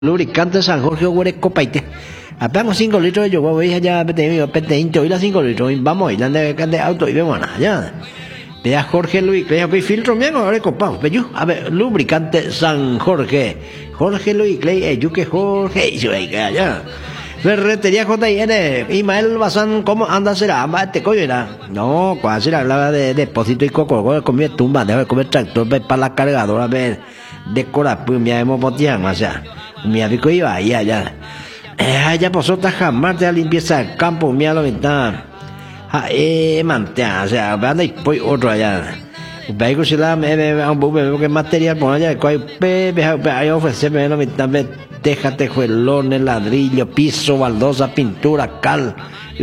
Lubricante San Jorge Huereco Paite. Apenas 5 litros de yogur, voy allá, y las 5 litros, vamos, y la de auto, y vemos allá. Vea Jorge Luis, que hay filtro, bien, ahora copado, pero a ver, lubricante San Jorge. Jorge Luis, Clay, yo que Jorge, y yo ahí, allá. Ferretería JN, Ismael Bazán, ¿cómo anda? ¿Será? ¿Te coño era? No, cuando se hablaba de depósito y coco, comía tumba, de comer tractor, para la cargadora, ver, decorar, pues me hemos boteado, o sea. Mi amigo iba ahí allá. Allá pasó jamás de la limpieza del campo, mira lo que está. Mantea, o sea, vean ahí, pues otro allá. Veo si la me que material por allá, ahí ofrecerme lo que está, déjate juelones, ladrillo, piso, baldosa, pintura, cal,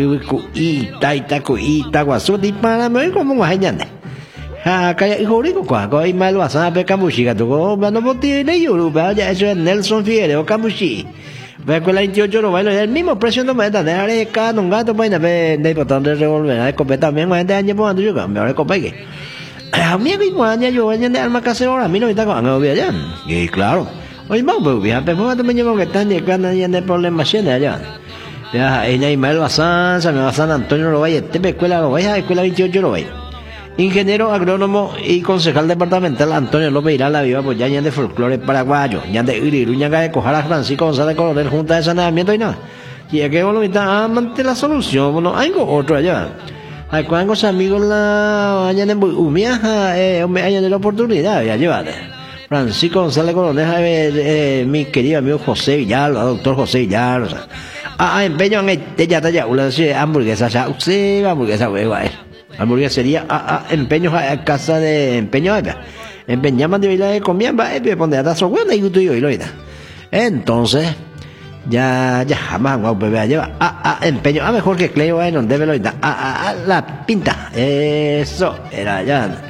ita, guasu, y para mí como guajañane. Kaya ihurico kwa ko imal wasa pe kamushi ka to no boti le yuru ba ya eso es Nelson Figueroa Kamushi ve con la 28 lo bailo el mismo precio no me da de areca un gato pues de botón de revolver a copeta también cuando años por ando yo me ahora copegue a mí que cuando yo venía de alma casero a mí no está con no allá y claro hoy vamos bien pero también llevo que están llegando ya de problemas allá ya ella Imal Bazán San Antonio lo vaya te escuela lo vaya escuela 28 lo vaya. Ingeniero agrónomo y concejal departamental Antonio López Irá la viva pues ya de folclore paraguayo, ya de Iriruña de Cojara Francisco González Coronel Junta de Saneamiento y nada. Y es que bueno, está ante la solución, bueno, hay otro allá. Hay cuando amigos la allá de Umiaja, allá de la oportunidad, ya llevate. Francisco González Coronel, mi querido amigo José Villar, doctor José Villar, o sea. Empeño en ella talla, una hamburguesa, ya, usted hamburguesa, güey. Hamburguesería empeños a casa de empeño empeñaban de bailar de comida poner a su buena y tú y lo entonces ya jamás guau bebé lleva empeño mejor que Cleo en donde lo la pinta eso era ya.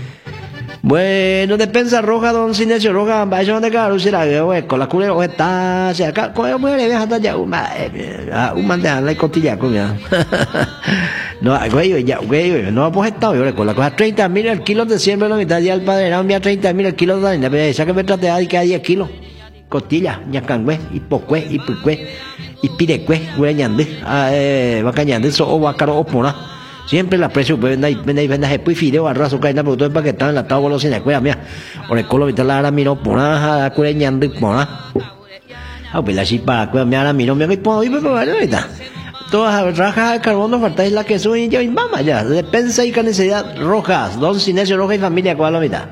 Bueno, despensa roja, don Sinesio Roja, vaya donde caro, si la veo, con la culera, está, si acá, con el muere, deja hasta ya, un man de la costilla, comida. No, güey, ya, güey, no pues estado, yo con la cosa 30.000 el kilo de siempre, la mitad ya el padre, era un día 30.000 el kilo de harina, pero esa que me trate de que hay 10 kilos, costilla, ñacangüe, y pocue, y pulcue, y pirecue, güey, ñande, vacañande, o bacaro, o pona. Siempre la precio pues venda pues fideo arraso caina por todo para que están en la tabla sin escuela mía por el colo vital la miro pona cureñando pona pues la chipa pues me la miro me pongo y pues ahorita todas las rajas de carbono faltáis la que soy yo y mamá ya despensa y necesidad rojas don Sinesio Roja y familia cuál la mitad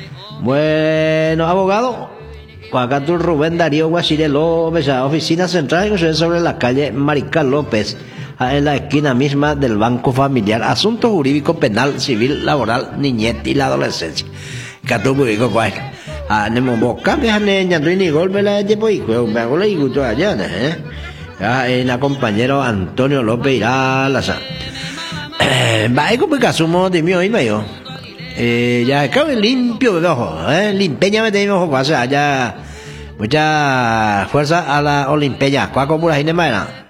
bueno abogado Cuacatul Rubén Darío Guachire López oficina central sobre la calle Marical López en la esquina misma del Banco Familiar, asunto jurídico, penal, civil, laboral, niñez y la adolescencia. Catubu digo cuál. Nemo boca, me han enseñado ni golpe la de pues, me hago la igual allá, en la compañero Antonio López Irá Laza. Va, como que asumo de mí hoy medio. Ya cabe limpio de ojo, limpeñame de mi ojo, o sea, ya mucha fuerza a la olimpeña, cuaco pura jinema.